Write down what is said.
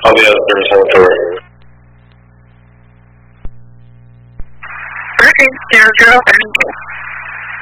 I'll be at the cemetery. Okay, 00 and